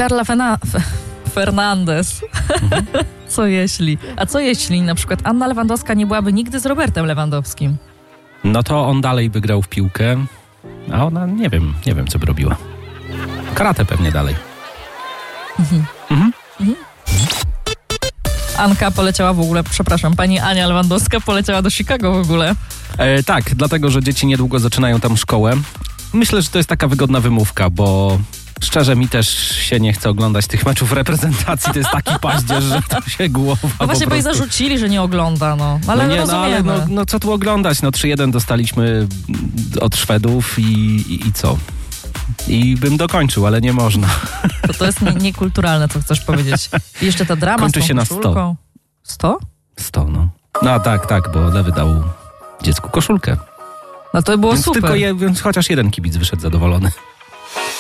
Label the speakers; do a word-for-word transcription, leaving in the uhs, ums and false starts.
Speaker 1: Carla Fena- F- Fernandez. Mhm. Co jeśli? A co jeśli na przykład Anna Lewandowska nie byłaby nigdy z Robertem Lewandowskim?
Speaker 2: No to on dalej by grał w piłkę, a ona nie wiem, nie wiem co by robiła. Karate pewnie dalej.
Speaker 1: Mhm. Mhm. Mhm. Anka poleciała w ogóle, przepraszam, pani Ania Lewandowska poleciała do Chicago w ogóle.
Speaker 2: E, tak, dlatego, że dzieci niedługo zaczynają tam szkołę. Myślę, że to jest taka wygodna wymówka, bo szczerze mi też się nie chce oglądać tych meczów reprezentacji. To jest taki paździerz, że to się głowa
Speaker 1: No właśnie, bo jej zarzucili, że nie ogląda, no. Ale
Speaker 2: no nie,
Speaker 1: rozumiemy.
Speaker 2: No, ale no, no co tu oglądać? No trzy jeden dostaliśmy od Szwedów i, i, i co? I bym dokończył, ale nie można.
Speaker 1: To, to jest nie, niekulturalne, co chcesz powiedzieć. I jeszcze ta drama
Speaker 2: kończy
Speaker 1: z tą
Speaker 2: się na
Speaker 1: koszulką.
Speaker 2: sto.
Speaker 1: sto?
Speaker 2: sto, no. No tak, tak, bo Lewy dał dziecku koszulkę.
Speaker 1: No to było
Speaker 2: więc
Speaker 1: super.
Speaker 2: Tylko je, więc chociaż jeden kibic wyszedł zadowolony.